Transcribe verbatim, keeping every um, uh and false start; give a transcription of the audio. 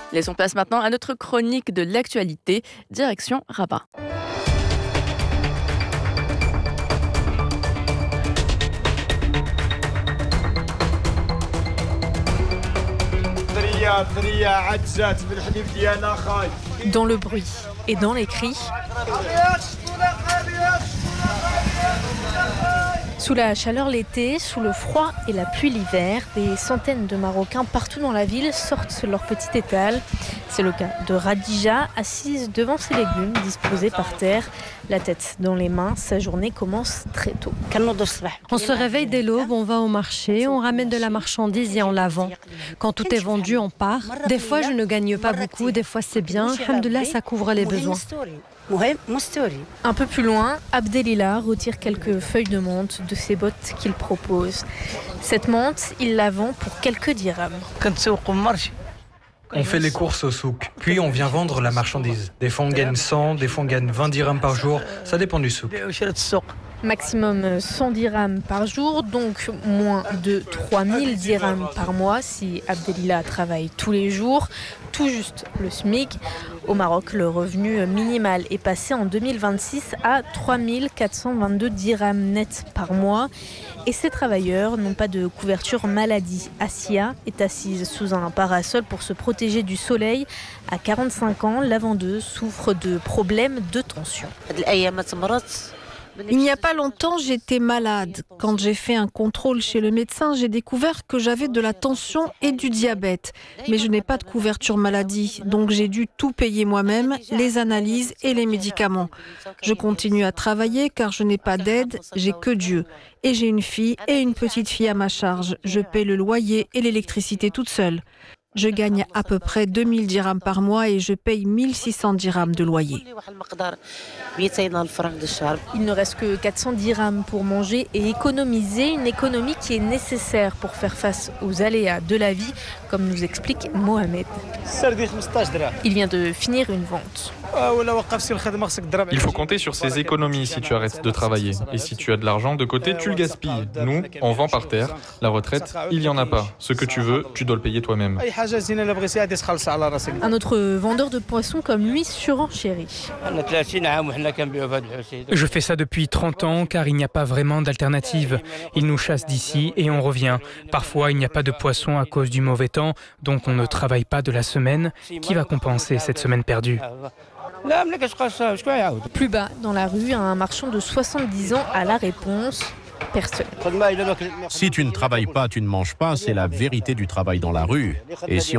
Laissons place maintenant à notre chronique de l'actualité, direction Rabat. Dans le bruit et dans les cris, sous la chaleur l'été, sous le froid et la pluie l'hiver, des centaines de Marocains partout dans la ville sortent leur petit étal. C'est le cas de Radija, assise devant ses légumes disposés par terre, la tête dans les mains. Sa journée commence très tôt. On se réveille dès l'aube, on va au marché, on ramène de la marchandise et on la vend. Quand tout est vendu, on part. Des fois, je ne gagne pas beaucoup, des fois c'est bien. Alhamdoulilah, ça couvre les besoins. Un peu plus loin, Abdelila retire quelques feuilles de menthe de ses bottes qu'il propose. Cette menthe, il la vend pour quelques dirhams. On fait les courses au souk, puis on vient vendre la marchandise. Des fois on gagne cent, des fois on gagne vingt dirhams par jour, ça dépend du souk. Maximum cent dirhams par jour, donc moins de trois mille dirhams par mois si Abdelila travaille tous les jours, tout juste le SMIC. Au Maroc, le revenu minimal est passé en deux mille vingt-six à trois mille quatre cent vingt-deux dirhams nets par mois. Et ces travailleurs n'ont pas de couverture maladie. Assia est assise sous un parasol pour se protéger du soleil. À quarante-cinq ans, la vendeuse souffre de problèmes de tension. Il n'y a pas longtemps, j'étais malade. Quand j'ai fait un contrôle chez le médecin, j'ai découvert que j'avais de la tension et du diabète. Mais je n'ai pas de couverture maladie, donc j'ai dû tout payer moi-même, les analyses et les médicaments. Je continue à travailler car je n'ai pas d'aide, j'ai que Dieu. Et j'ai une fille et une petite fille à ma charge. Je paie le loyer et l'électricité toute seule. Je gagne à peu près deux mille dirhams par mois et je paye mille six cents dirhams de loyer. Il ne reste que quatre cents dirhams pour manger et économiser, une économie qui est nécessaire pour faire face aux aléas de la vie, comme nous explique Mohamed. Il vient de finir une vente. Il faut compter sur ces économies si tu arrêtes de travailler. Et si tu as de l'argent de côté, tu le gaspilles. Nous, on vend par terre. La retraite, il n'y en a pas. Ce que tu veux, tu dois le payer toi-même. Un autre vendeur de poissons comme lui surenchérit. Je fais ça depuis trente ans car il n'y a pas vraiment d'alternative. Ils nous chassent d'ici et on revient. Parfois, il n'y a pas de poissons à cause du mauvais temps, donc on ne travaille pas de la semaine. Qui va compenser cette semaine perdue ? Plus bas, dans la rue, un marchand de soixante-dix ans a la réponse. Personne. Si tu ne travailles pas, tu ne manges pas, c'est la vérité du travail dans la rue. Et si